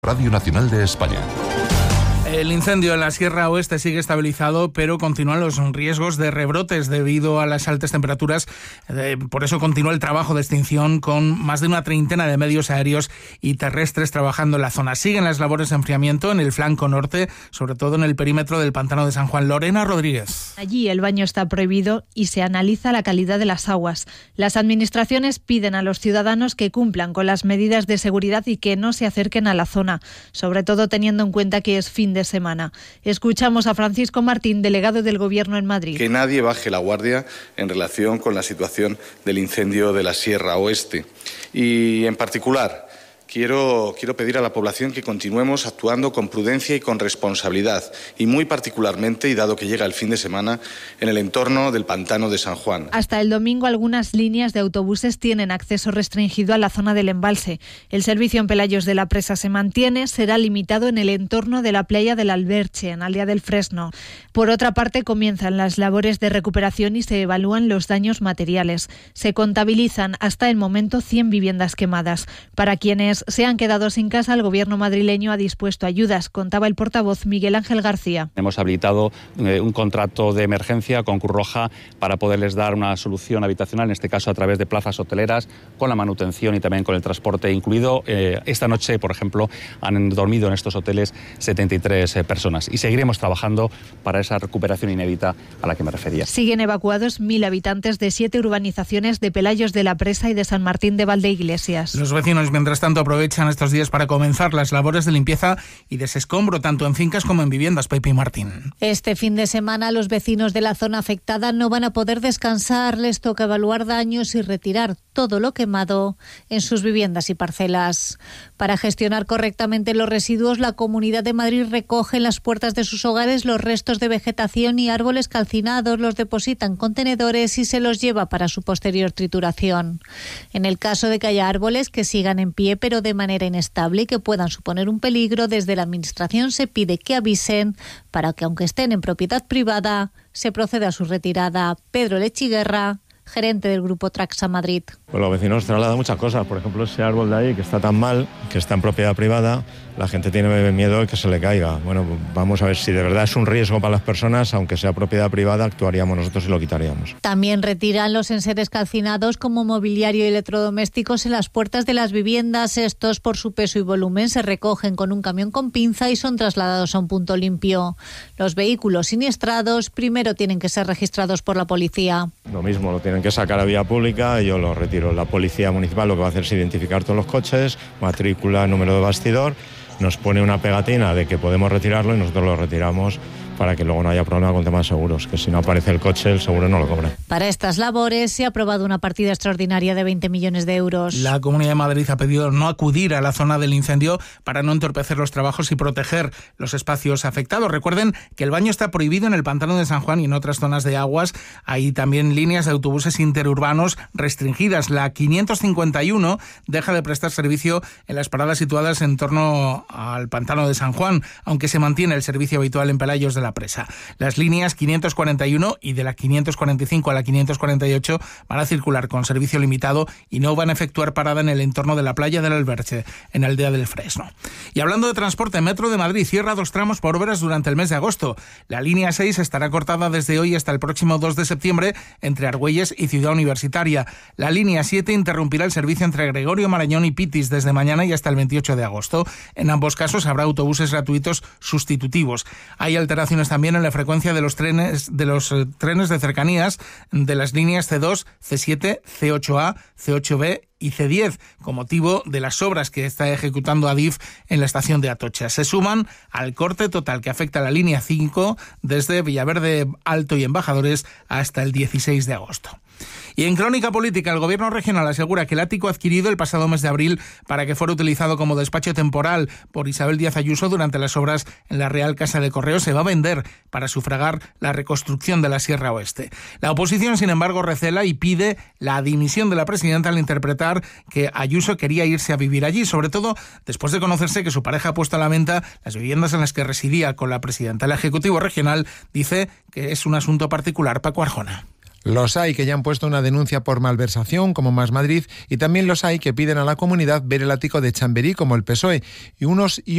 Radio Nacional de España. El incendio en la Sierra Oeste sigue estabilizado, pero continúan los riesgos de rebrotes debido a las altas temperaturas. Por eso continúa el trabajo de extinción con más de una treintena de medios aéreos y terrestres trabajando en la zona. Siguen las labores de enfriamiento en el flanco norte, sobre todo en el perímetro del pantano de San Juan. Lorena Rodríguez. Allí el baño está prohibido y se analiza la calidad de las aguas. Las administraciones piden a los ciudadanos que cumplan con las medidas de seguridad y que no se acerquen a la zona, sobre todo teniendo en cuenta que es fin de semana. Escuchamos a Francisco Martín, delegado del Gobierno en Madrid. Que nadie baje la guardia en relación con la situación del incendio de la Sierra Oeste. Y en particular, quiero pedir a la población que continuemos actuando con prudencia y con responsabilidad, y muy particularmente, y dado que llega el fin de semana, en el entorno del pantano de San Juan. Hasta el domingo algunas líneas de autobuses tienen acceso restringido a la zona del embalse. El servicio en Pelayos de la Presa se mantiene, será limitado en el entorno de la playa del Alberche, en Aldea del Fresno. Por otra parte, comienzan las labores de recuperación y se evalúan los daños materiales. Se contabilizan hasta el momento 100 viviendas quemadas. Para quienes se han quedado sin casa, el Gobierno madrileño ha dispuesto ayudas, contaba el portavoz Miguel Ángel García. Hemos habilitado un contrato de emergencia con Cruz Roja para poderles dar una solución habitacional, en este caso a través de plazas hoteleras, con la manutención y también con el transporte incluido. Esta noche, por ejemplo, han dormido en estos hoteles 73 personas y seguiremos trabajando para esa recuperación inédita a la que me refería. Siguen evacuados 1.000 habitantes de 7 urbanizaciones de Pelayos de la Presa y de San Martín de Valdeiglesias. Los vecinos, mientras tanto, aprovechan estos días para comenzar las labores de limpieza y desescombro tanto en fincas como en viviendas. Pepe y Martín. Este fin de semana los vecinos de la zona afectada no van a poder descansar. Les toca evaluar daños y retirar todo lo quemado en sus viviendas y parcelas. Para gestionar correctamente los residuos, la Comunidad de Madrid recoge en las puertas de sus hogares los restos de vegetación y árboles calcinados, los deposita en contenedores y se los lleva para su posterior trituración. En el caso de que haya árboles que sigan en pie pero de manera inestable y que puedan suponer un peligro, desde la Administración se pide que avisen para que, aunque estén en propiedad privada, se proceda a su retirada. Pedro Lechiguerra, gerente del Grupo Traxa Madrid. Pues los vecinos trasladan muchas cosas. Por ejemplo, ese árbol de ahí que está tan mal, que está en propiedad privada, la gente tiene miedo de que se le caiga. Bueno, vamos a ver si de verdad es un riesgo para las personas, aunque sea propiedad privada, actuaríamos nosotros y lo quitaríamos. También retiran los enseres calcinados como mobiliario y electrodomésticos en las puertas de las viviendas. Estos, por su peso y volumen, se recogen con un camión con pinza y son trasladados a un punto limpio. Los vehículos siniestrados primero tienen que ser registrados por la policía. Lo mismo, lo tienen que sacar a vía pública y yo lo retiro. La policía municipal lo que va a hacer es identificar todos los coches, matrícula, número de bastidor, nos pone una pegatina de que podemos retirarlo y nosotros lo retiramos para que luego no haya problema con temas seguros, que si no aparece el coche, el seguro no lo cobra. Para estas labores se ha aprobado una partida extraordinaria de 20 millones de euros. La Comunidad de Madrid ha pedido no acudir a la zona del incendio para no entorpecer los trabajos y proteger los espacios afectados. Recuerden que el baño está prohibido en el pantano de San Juan y en otras zonas de aguas. Hay también líneas de autobuses interurbanos restringidas. La 551 deja de prestar servicio en las paradas situadas en torno al pantano de San Juan, aunque se mantiene el servicio habitual en Pelayos de la Presa. Las líneas 541 y de la 545 a la 548 van a circular con servicio limitado y no van a efectuar parada en el entorno de la playa del Alberche, en Aldea del Fresno. Y hablando de transporte, Metro de Madrid cierra 2 tramos por obras durante el mes de agosto. La línea 6 estará cortada desde hoy hasta el próximo 2 de septiembre entre Argüelles y Ciudad Universitaria. La línea 7 interrumpirá el servicio entre Gregorio Marañón y Pitis desde mañana y hasta el 28 de agosto. En ambos casos habrá autobuses gratuitos sustitutivos. Hay alteraciones también en la frecuencia de los trenes de cercanías de las líneas C2, C7, C8A, C8B y C10, con motivo de las obras que está ejecutando Adif en la estación de Atocha. Se suman al corte total que afecta a la línea 5 desde Villaverde Alto y Embajadores hasta el 16 de agosto. Y en crónica política, el Gobierno regional asegura que el ático adquirido el pasado mes de abril para que fuera utilizado como despacho temporal por Isabel Díaz Ayuso durante las obras en la Real Casa de Correos se va a vender para sufragar la reconstrucción de la Sierra Oeste. La oposición, sin embargo, recela y pide la dimisión de la presidenta al interpretar que Ayuso quería irse a vivir allí, sobre todo después de conocerse que su pareja ha puesto a la venta las viviendas en las que residía con la presidenta. El Ejecutivo regional dice que es un asunto particular. Paco Arjona. Los hay que ya han puesto una denuncia por malversación, como Más Madrid, y también los hay que piden a la comunidad ver el ático de Chamberí, como el PSOE, y unos y